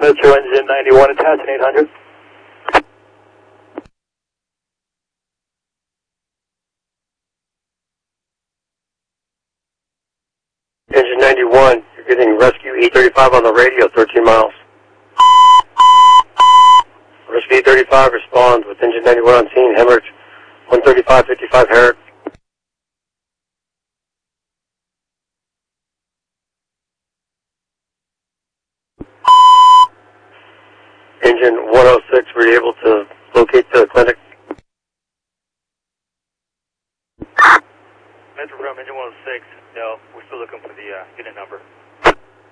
Metro Engine 91, attaching 800. Engine 91, you're getting rescue E35 on the radio, 13 miles. Rescue E35 responds with engine 91 on scene, hemorrhage 135-55 Herrick. Engine 106, were you able to locate the clinic?